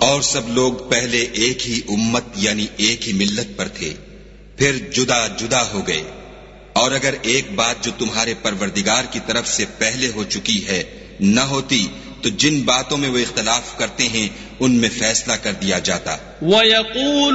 और सब लोग पहले एक ही उम्मत यानी एक ही मिल्लत पर थे, फिर जुदा जुदा हो गए। और अगर एक बात जो तुम्हारे परवरदिगार की तरफ से पहले हो चुकी है न होती तो जिन बातों में वो इख्तलाफ करते हैं उनमें फैसला कर दिया जाता।